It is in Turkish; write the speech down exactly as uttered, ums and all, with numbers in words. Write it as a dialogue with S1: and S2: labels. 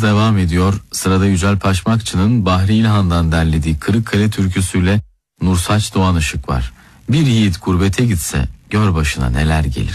S1: hız devam ediyor. Sırada Yücel Paşmakçı'nın Bahri İlhan'dan derlediği Kırıkkale türküsüyle Nursaç Doğan Işık var. Bir yiğit gurbete gitse gör başına neler gelir.